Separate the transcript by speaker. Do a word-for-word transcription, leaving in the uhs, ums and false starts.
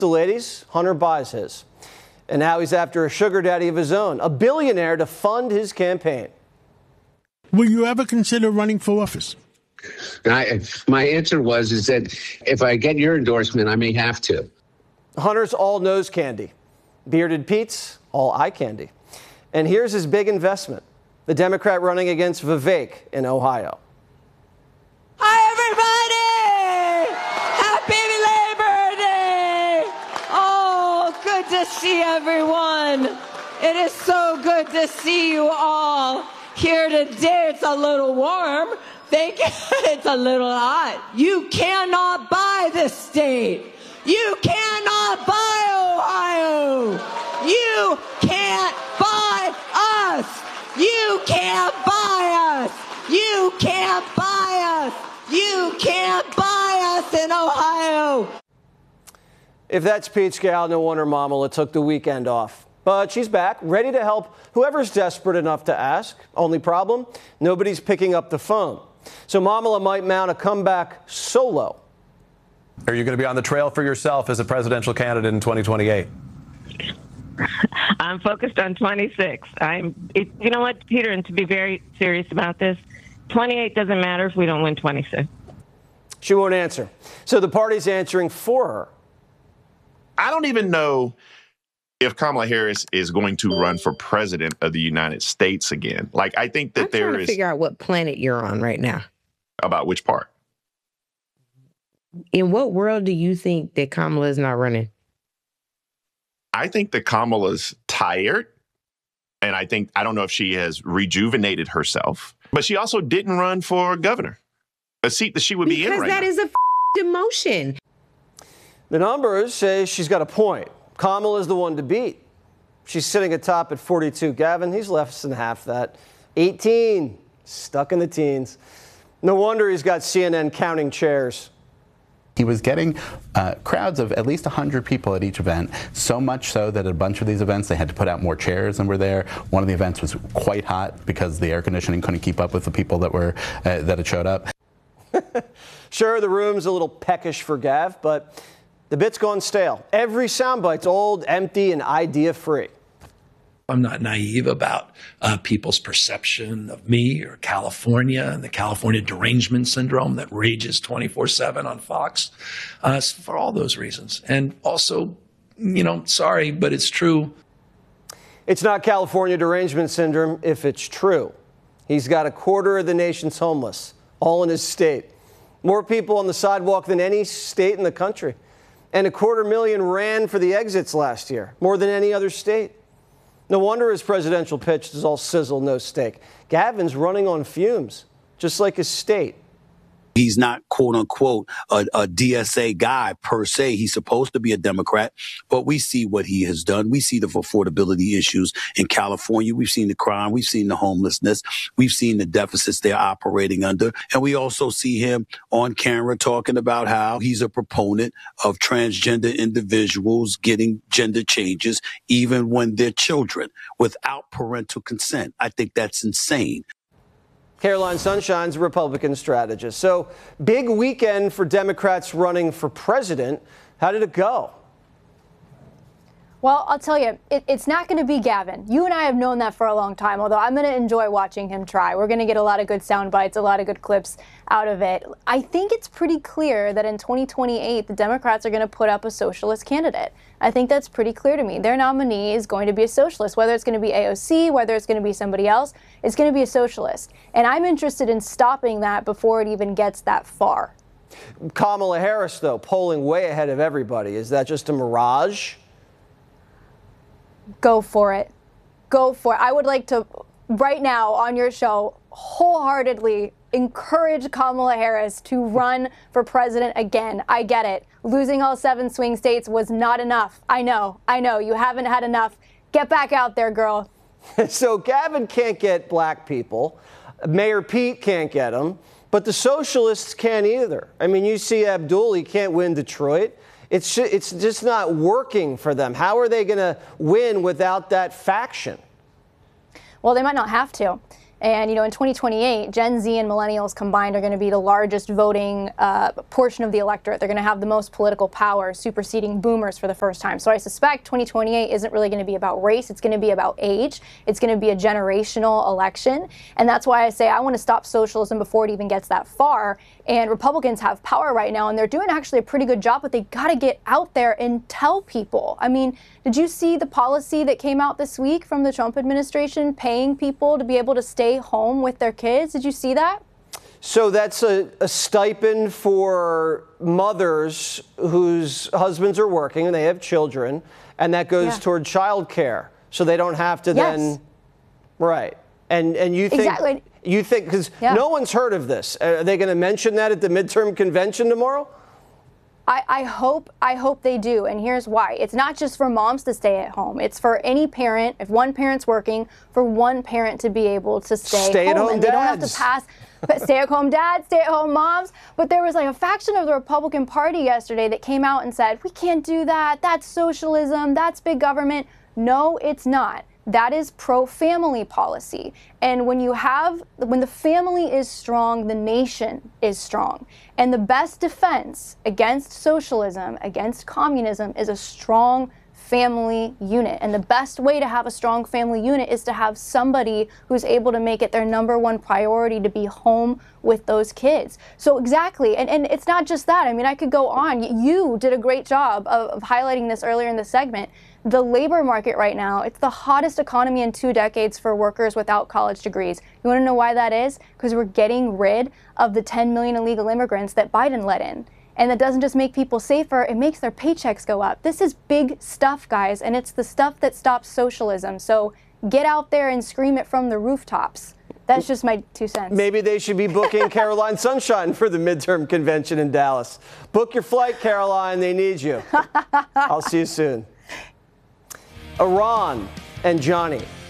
Speaker 1: The ladies, Hunter buys his. And now he's after a sugar daddy of his own, a billionaire to fund his campaign.
Speaker 2: Will you ever consider running for office?
Speaker 3: I, my answer was is that if I get your endorsement, I may have to.
Speaker 1: Hunter's all nose candy. Bearded Pete's all eye candy. And here's his big investment, the Democrat running against Vivek in Ohio.
Speaker 4: Hi, everybody! Happy Labor Day! Oh, good to see everyone. It is so good to see you all here today. It's a little warm. Thank you. It's a little hot. You cannot buy this state. You cannot buy Ohio. You can't buy us. You can't buy us. You can't buy us. You can't buy us in Ohio.
Speaker 1: If that's Pete's gal, no wonder Mamala took the weekend off. But she's back, ready to help whoever's desperate enough to ask. Only problem, nobody's picking up the phone. So Mamala might mount a comeback solo.
Speaker 5: Are you going to be on the trail for yourself as a presidential candidate in twenty twenty-eight?
Speaker 6: I'm focused on twenty-six. I'm, it, you know what, Peter, and to be very serious about this, twenty-eight doesn't matter if we don't win twenty-six.
Speaker 1: She won't answer. So the party's answering for her.
Speaker 7: I don't even know if Kamala Harris is going to run for president of the United States again. Like, I think that
Speaker 8: I'm
Speaker 7: there
Speaker 8: trying to
Speaker 7: is.
Speaker 8: figure out what planet you're on right now.
Speaker 7: About which part?
Speaker 8: In what world do you think that Kamala is not running?
Speaker 7: I think that Kamala's tired. And I think, I don't know if she has rejuvenated herself, but she also didn't run for governor, a seat that she would be in right now.
Speaker 8: Because that is a f- demotion.
Speaker 1: The numbers say she's got a point. Kamala's the one to beat. She's sitting atop at forty-two. Gavin, he's less than half that. eighteen, stuck in the teens. No wonder he's got C N N counting chairs.
Speaker 9: He was getting uh, crowds of at least one hundred people at each event, so much so that at a bunch of these events they had to put out more chairs than were there. One of the events was quite hot because the air conditioning couldn't keep up with the people that were uh, that had showed up.
Speaker 1: Sure, the room's a little peckish for Gav, but the bit's gone stale. Every soundbite's old, empty, and idea-free.
Speaker 10: I'm not naive about uh, people's perception of me or California and the California derangement syndrome that rages twenty-four seven on Fox uh, for all those reasons. And also, you know, sorry, but it's true.
Speaker 1: It's not California derangement syndrome if it's true. He's got a quarter of the nation's homeless, all in his state. More people on the sidewalk than any state in the country. And a quarter million ran for the exits last year, more than any other state. No wonder his presidential pitch is all sizzle, no steak. Gavin's running on fumes, just like his state.
Speaker 11: He's not, quote unquote, a, a D S A guy per se. He's supposed to be a Democrat, but we see what he has done. We see the affordability issues in California. We've seen the crime. We've seen the homelessness. We've seen the deficits they're operating under. And we also see him on camera talking about how he's a proponent of transgender individuals getting gender changes, even when they're children, without parental consent. I think that's insane.
Speaker 1: Caroline Sunshine's a Republican strategist. So, big weekend for Democrats running for president. How did it go?
Speaker 12: Well, I'll tell you, it, it's not going to be Gavin. You and I have known that for a long time, although I'm going to enjoy watching him try. We're going to get a lot of good sound bites, a lot of good clips out of it. I think it's pretty clear that in twenty twenty-eight, the Democrats are going to put up a socialist candidate. I think that's pretty clear to me. Their nominee is going to be a socialist, whether it's going to be A O C, whether it's going to be somebody else, it's going to be a socialist. And I'm interested in stopping that before it even gets that far.
Speaker 1: Kamala Harris, though, polling way ahead of everybody. Is that just a mirage?
Speaker 12: Go for it. Go for it. I would like to, right now on your show, wholeheartedly encourage Kamala Harris to run for president again. I get it. Losing all seven swing states was not enough. I know. I know. You haven't had enough. Get back out there, girl.
Speaker 1: So Gavin can't get black people. Mayor Pete can't get them. But the socialists can't either. I mean, you see Abdul, he can't win Detroit. It's it's just not working for them. How are they going to win without that faction?
Speaker 12: Well, they might not have to. And, you know, in twenty twenty-eight, Gen Z and millennials combined are going to be the largest voting uh, portion of the electorate. They're going to have the most political power, superseding boomers for the first time. So I suspect twenty twenty-eight isn't really going to be about race. It's going to be about age. It's going to be a generational election. And that's why I say I want to stop socialism before it even gets that far. And Republicans have power right now, and they're doing actually a pretty good job, but they got to get out there and tell people. I mean, did you see the policy that came out this week from the Trump administration paying people to be able to stay home with their kids? Did you see that?
Speaker 1: So that's a, a stipend for mothers whose husbands are working and they have children, and that goes
Speaker 12: Yeah.
Speaker 1: toward child care. So they don't have to
Speaker 12: Yes.
Speaker 1: then, right. And and you think,
Speaker 12: Exactly.
Speaker 1: you think, because
Speaker 12: Yeah.
Speaker 1: no one's heard of this. Are they going to mention that at the midterm convention tomorrow?
Speaker 12: I, I hope I hope they do, and here's why. It's not just for moms to stay at home. It's for any parent, if one parent's working, for one parent to be able to stay,
Speaker 1: Stay at
Speaker 12: home.
Speaker 1: home
Speaker 12: and they don't have
Speaker 1: dads.
Speaker 12: to pass but stay at home dads, stay at home moms. But there was like a faction of the Republican Party yesterday that came out and said, we can't do that. That's socialism. That's big government. No, it's not. That is pro-family policy. And when you have, when the family is strong, the nation is strong. And the best defense against socialism, against communism, is a strong family unit. And the best way to have a strong family unit is to have somebody who's able to make it their number one priority to be home with those kids. So exactly, and, and it's not just that. I mean, I could go on. You did a great job of, of highlighting this earlier in the segment. The labor market right now, it's the hottest economy in two decades for workers without college degrees. You want to know why that is? Because we're getting rid of the ten million illegal immigrants that Biden let in. And that doesn't just make people safer, it makes their paychecks go up. This is big stuff, guys, and it's the stuff that stops socialism. So get out there and scream it from the rooftops. That's just my two cents.
Speaker 1: Maybe they should be booking Caroline Sunshine for the midterm convention in Dallas. Book your flight, Caroline. They need you. I'll see you soon. Iran and Johnny.